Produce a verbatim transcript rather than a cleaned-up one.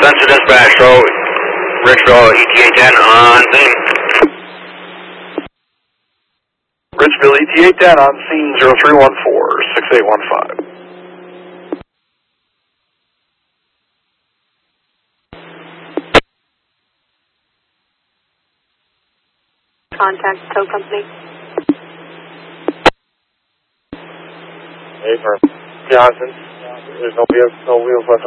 Sensor dispatch, so Richville E T A ten on scene. Richville E T A ten on scene, zero three one four, six eight one five. Contact tow company. Hey, for Johnson. There's no wheels, no wheels left.